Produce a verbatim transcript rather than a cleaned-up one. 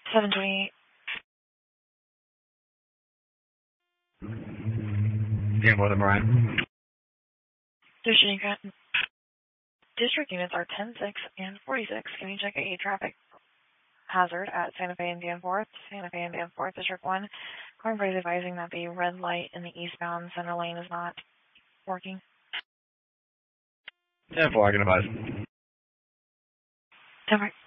seven twenty-eight. Dan four, Ryan. District, district units are ten six and forty-six. Can you check a traffic hazard at Santa Fe and Danforth? Santa Fe and Danforth, District one. Cornbread is advising that the red light in the eastbound center lane is not working. ten four, I can advise. ten four.